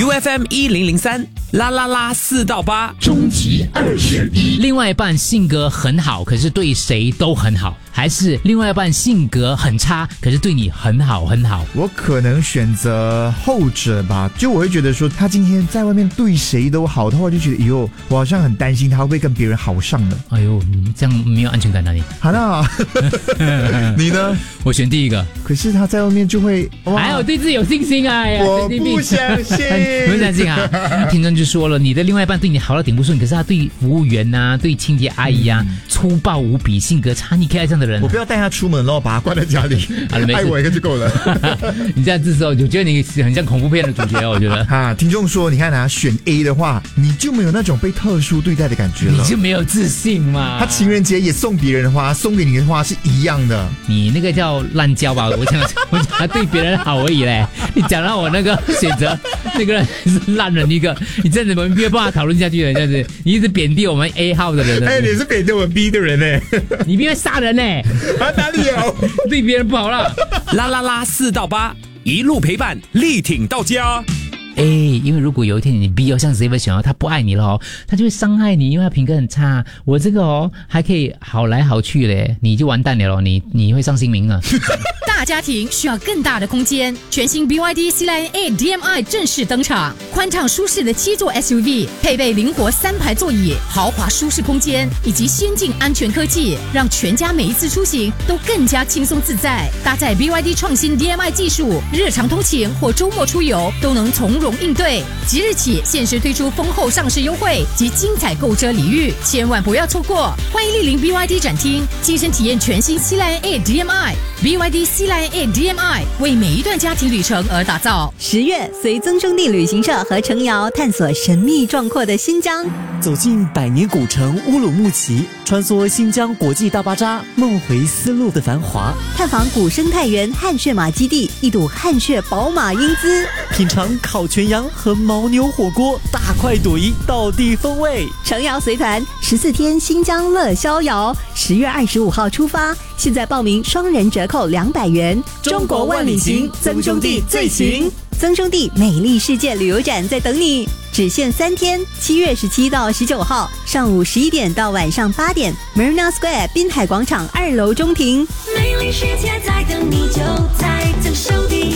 UFM 1003啦啦啦4到8， 终极2选1。 另外一半性格很好，可是对谁都很好，还是另外一半性格很差，可是对你很好很好？ 我可能选择后者吧，就我会觉得说，他今天在外面对谁都好的话，就觉得以后我好像很担心他会不会跟别人好上的。 哎呦，你这样没有安全感啊你。 好的，你呢？ 我选第一个。 可是他在外面就会， 还有对自己有信心啊！ 我不相信， 不相信啊！听众就说了，你的另外一半对你好到顶不顺，可是他对服务员啊、对清洁阿姨啊，粗暴无比，性格差，你可以爱这样的人。 我不要带他出门咯，把他关在家里，爱我一个就够了。 你这样子说，我觉得你很像恐怖片的主角，我觉得。 听众说，你看选 A 的话，你就没有那种被特殊对待的感觉了， 你就没有自信嘛。 他情人节也送别人的花，送给你的花是一样的。 你那个叫滥交吧？我讲他对别人好而已嘞。你讲到我那个选择那个人是烂人一个，你这样子我们没有办法讨论下去了，这样子你一直贬低我们 A 号的人。 你是贬低我们 B 的人呢？ 你别杀人呢？ 哪里有？ 对别人不好了。 啦啦啦4到8，一路陪伴，力挺到家。 因为如果有一天你 B 像 Xavier 想要他不爱你了他就会伤害你，因为他品格很差。我这个还可以好来好去嘞，你就完蛋了你会上新名啊。 大家庭需要更大的空间，全新 BYD Sea-Lion A DM-i 正式登场，宽敞舒适的7座 SUV， 配备灵活3排座椅，豪华舒适空间以及先进安全科技，让全家每一次出行都更加轻松自在。搭载 BYD 创新 DM-i 技术，日常通勤或周末出游都能从容应对。即日起限时推出丰厚上市优惠及精彩购车礼遇，千万不要错过！欢迎莅临 BYD 展厅，亲身体验全新 Sea-Lion A DM-i。 BYD Sea-Lion A DM-i 为每一段家庭旅程而打造。 10月，随曾兄弟旅行社和程瑶探索神秘壮阔的新疆， 走进百年古城乌鲁木齐，穿梭新疆国际大巴扎，梦回丝路的繁华， 探访古生态园汗血马基地，一睹汗血宝马英姿， 品尝烤全羊和牦牛火锅，大快朵颐，道地风味。 程瑶随团14天新疆乐逍遥，10月25号出发，现在报名双人折扣200元。 中国万里行，曾兄弟最行。 曾兄弟美丽世界旅游展在等你，只限3天，7月17到19号，上午11点到晚上8点 ，Marina Square 滨海广场2楼中庭。 美丽世界在等你，就在曾兄弟。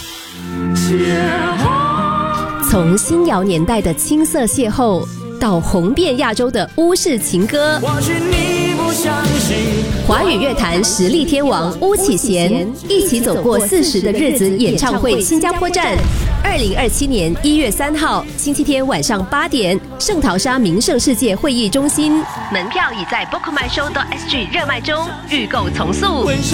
从新谣年代的青涩邂逅，到红遍亚洲的乌式情歌，华语乐坛实力天王巫启贤一起走过40的日子演唱会新加坡站，2027年1月3号星期天晚上8点，圣淘沙名胜世界会议中心，门票已在 bookmyshow.sg 热卖中，预购从速。